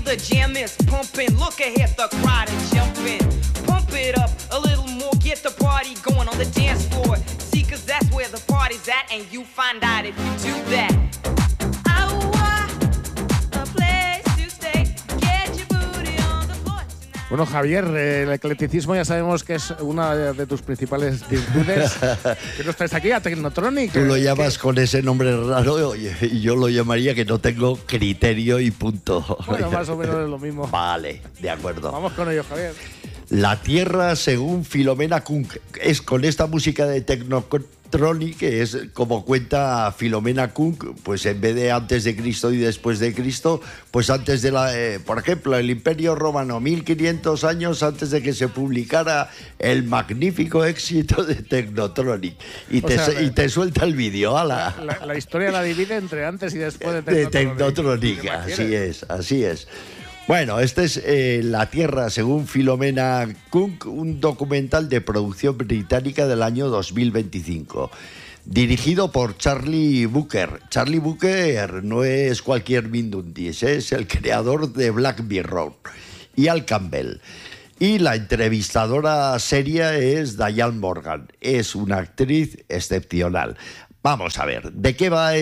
the jam is pumping. Look ahead, the crowd is jumping. Pump it up a little more, get the party going on the dance floor. See, cause that's where the party's at, and you find out if you do that. Bueno, Javier, el eclecticismo ya sabemos que es una de tus principales virtudes. ¿Qué nos traes aquí a Technotronic? Tú lo llamas con ese nombre raro y yo lo llamaría que no tengo criterio y punto. Bueno, más o menos es lo mismo. Vale, de acuerdo. Vamos con ello, Javier. La Tierra según Filomena Kunk. Es con esta música de Technotronic, que es como cuenta Filomena Kunk, pues en vez de antes de Cristo y después de Cristo, pues antes de por ejemplo, el Imperio Romano, 1500 años antes de que se publicara el magnífico éxito de Technotronic. Y te suelta el vídeo. La historia la divide entre antes y después de Technotronic. Así es. Bueno, este es La Tierra según Filomena Kunk, un documental de producción británica del año 2025. Dirigido por Charlie Brooker. Charlie Brooker no es cualquier mindundis, es el creador de Black Mirror. Y Al Campbell. Y la entrevistadora seria es Diane Morgan. Es una actriz excepcional. Vamos a ver, ¿de qué va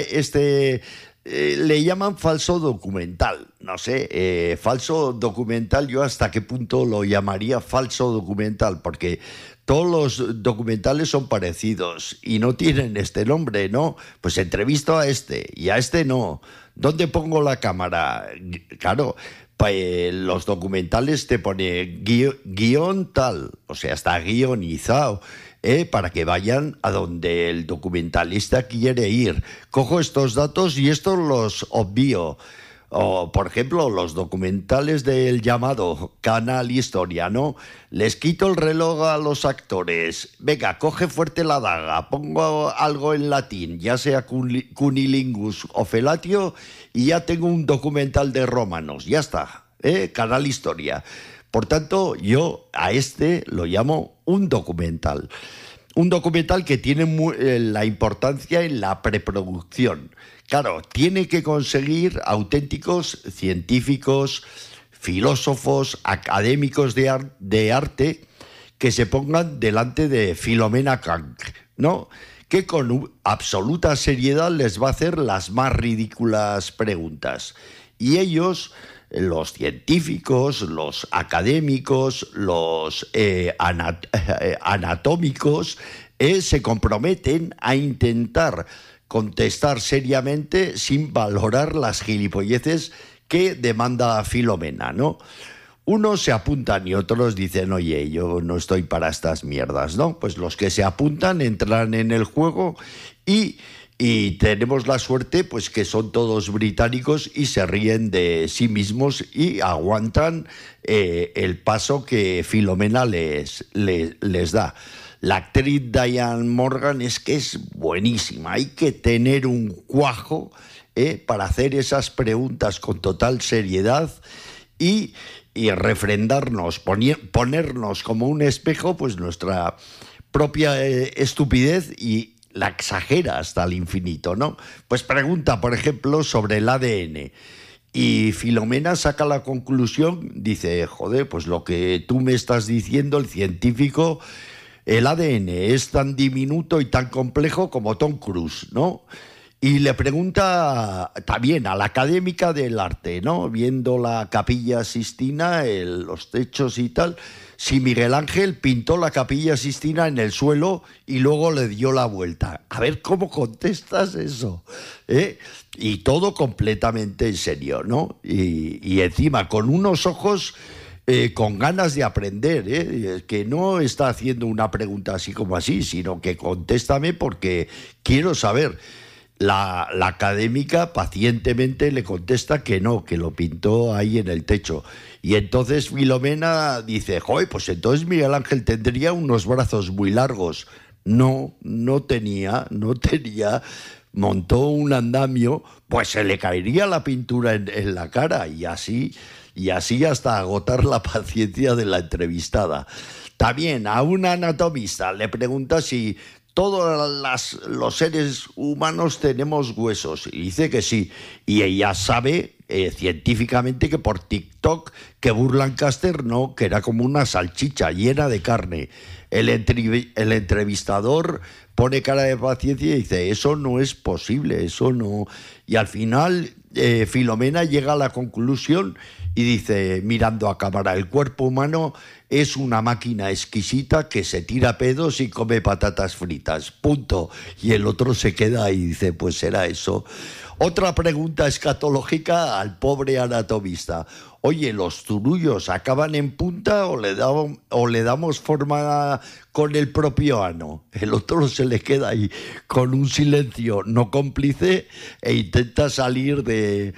le llaman falso documental? No sé, falso documental, yo hasta qué punto lo llamaría falso documental, porque todos los documentales son parecidos y no tienen este nombre, ¿no? Pues entrevisto a este y a este no. ¿Dónde pongo la cámara? Claro, los documentales te pone guión tal, o sea, está guionizado. Para que vayan a donde el documentalista quiere ir. Cojo estos datos y estos los obvio. O, por ejemplo, los documentales del llamado Canal Historia, ¿no? Les quito el reloj a los actores. Venga, coge fuerte la daga, pongo algo en latín, ya sea cunilingus o felatio, y ya tengo un documental de romanos. Ya está, Canal Historia. Por tanto, yo a este lo llamo un documental. Un documental que tiene la importancia en la preproducción. Claro, tiene que conseguir auténticos científicos, filósofos, académicos de arte que se pongan delante de Filomena Kunk, ¿no? Que con absoluta seriedad les va a hacer las más ridículas preguntas. Y ellos, los científicos, los académicos, los anatómicos, se comprometen a intentar contestar seriamente sin valorar las gilipolleces que demanda Filomena, ¿no? Unos se apuntan y otros dicen, oye, yo no estoy para estas mierdas, ¿no? Pues los que se apuntan entran en el juego y tenemos la suerte pues que son todos británicos y se ríen de sí mismos y aguantan el paso que Filomena les da. La actriz Diane Morgan es que es buenísima. Hay que tener un cuajo para hacer esas preguntas con total seriedad y refrendarnos, ponernos como un espejo pues nuestra propia estupidez y la exagera hasta el infinito, ¿no? Pues pregunta, por ejemplo, sobre el ADN. Y Filomena saca la conclusión, dice, joder, pues lo que tú me estás diciendo, el científico, el ADN es tan diminuto y tan complejo como Tom Cruise, ¿no? Y le pregunta también a la académica del arte, ¿no? Viendo la Capilla Sistina, los techos y tal, si Miguel Ángel pintó la Capilla Sistina en el suelo y luego le dio la vuelta. A ver cómo contestas eso, ¿eh? Y todo completamente en serio, ¿no? Y encima con unos ojos con ganas de aprender, que no está haciendo una pregunta así como así, sino que contéstame porque quiero saber. La académica pacientemente le contesta que no, que lo pintó ahí en el techo. Y entonces Filomena dice, joder, pues entonces Miguel Ángel tendría unos brazos muy largos. No tenía. Montó un andamio, pues se le caería la pintura en la cara y así hasta agotar la paciencia de la entrevistada. También a un anatomista le pregunta si todos los seres humanos tenemos huesos y dice que sí, y ella sabe científicamente que por TikTok que Burlancaster no, que era como una salchicha llena de carne. El entrevistador pone cara de paciencia y dice, eso no es posible, eso no. Y al final Filomena llega a la conclusión y dice, mirando a cámara, el cuerpo humano es una máquina exquisita que se tira pedos y come patatas fritas, punto. Y el otro se queda y dice, pues será eso. Otra pregunta escatológica al pobre anatomista. Oye, ¿los zurullos acaban en punta o le damos forma con el propio ano? El otro se le queda ahí con un silencio no cómplice e intenta salir de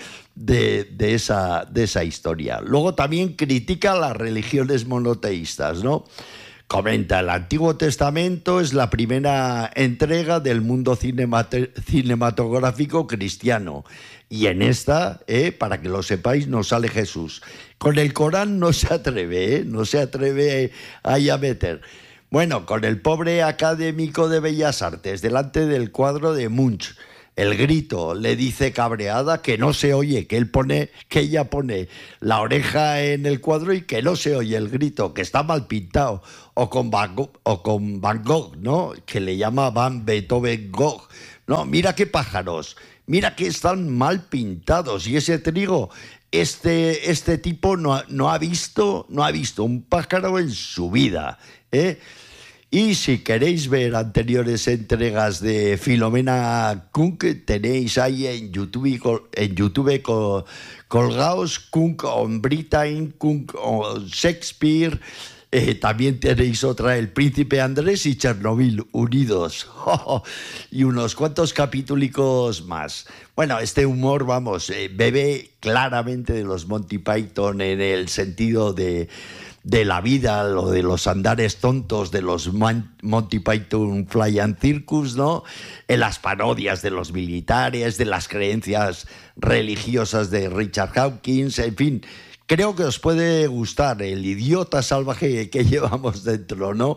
esa historia. Luego también critica las religiones monoteístas, ¿no? Comenta, el Antiguo Testamento es la primera entrega del mundo cinematográfico cristiano. Y en esta, para que lo sepáis, no sale Jesús. Con el Corán no se atreve, no se atreve ahí a meter. Bueno, con el pobre académico de Bellas Artes, delante del cuadro de Munch, el grito, le dice cabreada que no se oye, que ella pone la oreja en el cuadro y que no se oye el grito, que está mal pintado. O con Van Gogh, ¿no? Que le llama Van Beethoven Gogh. No, mira qué pájaros, mira que están mal pintados. Y ese trigo, este tipo no ha visto un pájaro en su vida, ¿eh? Y si queréis ver anteriores entregas de Filomena Kunk, tenéis ahí en YouTube colgados Kunk on Britain, Kunk on Shakespeare. También tenéis otra, El Príncipe Andrés y Chernobyl unidos. Y unos cuantos capítulos más. Bueno, este humor, bebe claramente de los Monty Python en el sentido de la vida, lo de los andares tontos de los Monty Python Flying Circus, ¿no? En las parodias de los militares, de las creencias religiosas de Richard Dawkins, en fin. Creo que os puede gustar el idiota salvaje que llevamos dentro, ¿no?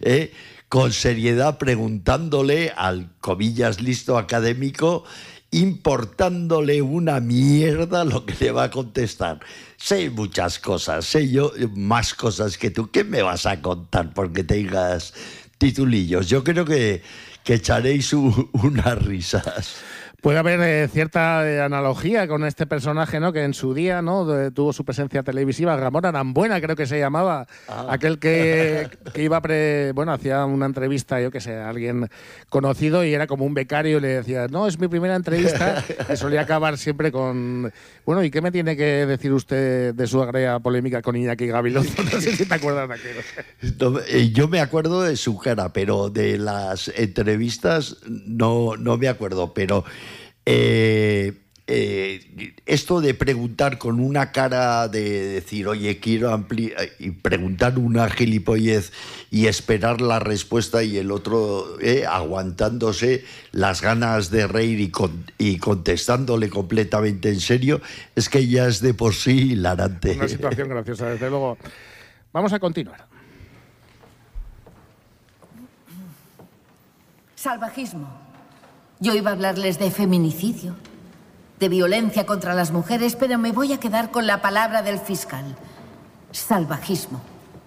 Con seriedad preguntándole al, comillas, listo académico, importándole una mierda lo que le va a contestar. Sé muchas cosas, sé yo más cosas que tú. ¿Qué me vas a contar porque tengas titulillos? Yo creo que echaréis unas risas. Puede haber cierta analogía con este personaje, ¿no? Que en su día, ¿no? Tuvo su presencia televisiva. Ramón Arambuena, creo que se llamaba. Aquel que iba hacía una entrevista, yo que sé, a alguien conocido y era como un becario y le decía, no, es mi primera entrevista. Y solía acabar siempre con, bueno, ¿y qué me tiene que decir usted de su agria polémica con Iñaki Gabilondo? No sé si te acuerdas de aquello. Yo me acuerdo de su cara, pero de las entrevistas no me acuerdo, pero esto de preguntar con una cara de decir, oye, quiero y preguntar una gilipollez y esperar la respuesta y el otro aguantándose las ganas de reír y contestándole completamente en serio, es que ya es de por sí hilarante. Una situación graciosa, desde luego. Vamos a continuar. Salvajismo. Yo iba a hablarles de feminicidio, de violencia contra las mujeres, pero me voy a quedar con la palabra del fiscal. Salvajismo.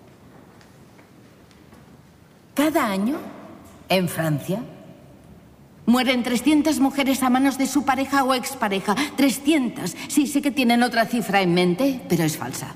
Cada año, en Francia, mueren 300 mujeres a manos de su pareja o expareja. 300. Sí, sé que tienen otra cifra en mente, pero es falsa.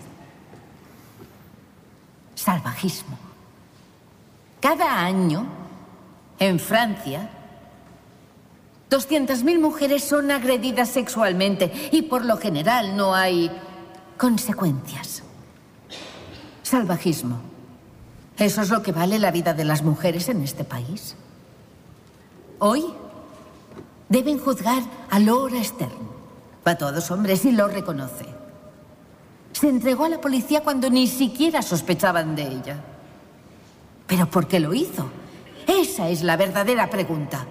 Salvajismo. Cada año, en Francia, 200.000 mujeres son agredidas sexualmente y por lo general no hay consecuencias. Salvajismo. ¿Eso es lo que vale la vida de las mujeres en este país? Hoy deben juzgar a Laura Stern. A todos hombres y lo reconoce. Se entregó a la policía cuando ni siquiera sospechaban de ella. ¿Pero por qué lo hizo? Esa es la verdadera pregunta.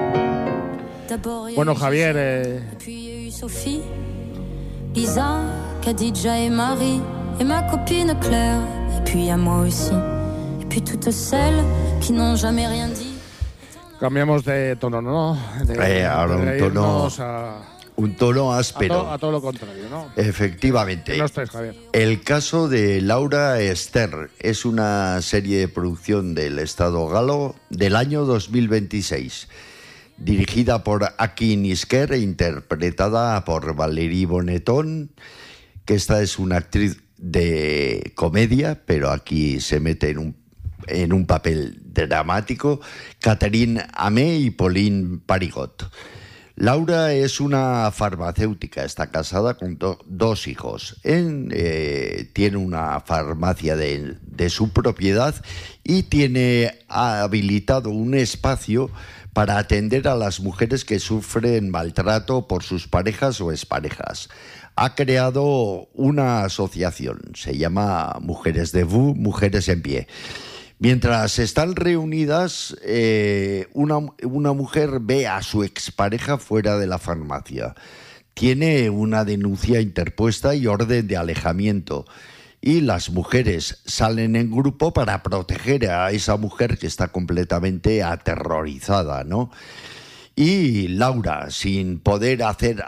Bueno, Javier, Khadija et Marie, et ma copine Claire, et puis à moi aussi, et puis toutes celles qui n'ont jamais rien dit. Cambiamos de tono, ¿no? Ahora un tono áspero. A todo lo contrario, ¿no? Efectivamente. No estés, Javier. El caso de Laura Stern es una serie de producción del Estado galo del año 2026, dirigida por Akin Isker e interpretada por Valérie Bonneton, que esta es una actriz de comedia, pero aquí se mete en un papel dramático, Catherine Amé y Pauline Parigot. Laura es una farmacéutica, está casada con dos hijos. Tiene una farmacia de su propiedad y tiene habilitado un espacio para atender a las mujeres que sufren maltrato por sus parejas o exparejas. Ha creado una asociación, se llama Mujeres Debout, Mujeres en Pie. Mientras están reunidas, una mujer ve a su expareja fuera de la farmacia. Tiene una denuncia interpuesta y orden de alejamiento. Y las mujeres salen en grupo para proteger a esa mujer que está completamente aterrorizada, ¿no? Y Laura, sin poder hacer